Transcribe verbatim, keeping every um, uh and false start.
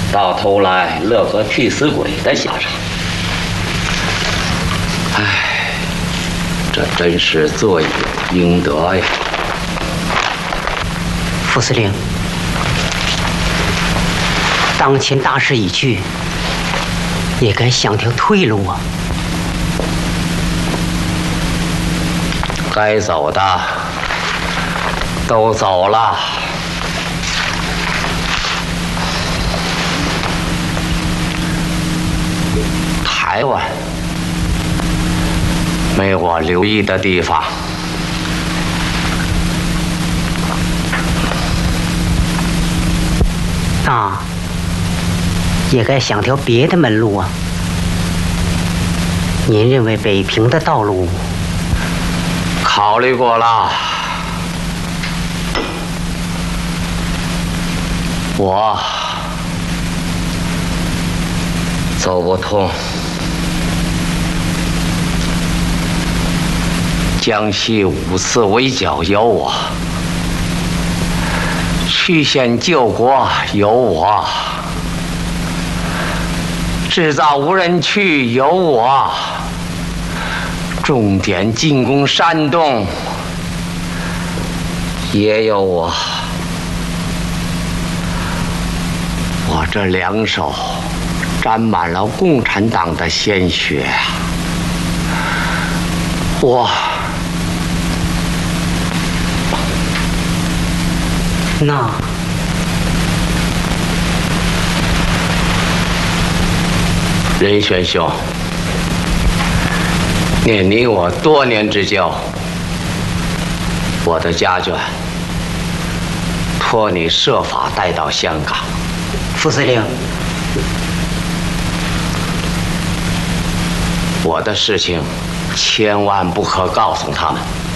到头来乐个替死鬼的下场。唉，这真是罪有应得呀！ 副司令，当前大势已去，也该想条退路啊！ 该走的都走了。台湾没我留意的地方， 那也该想条别的门路啊！您认为北平的道路？ 考虑过了，我走不通。江西五次围剿有我，曲线救国有我，制造无人区有我，重点进攻山东也有我。我这两手沾满了共产党的鲜血啊！我那任玄兄，念你我多年之交，我的家眷托你设法带到香港。 副司令， 我的事情千万不可告诉他们。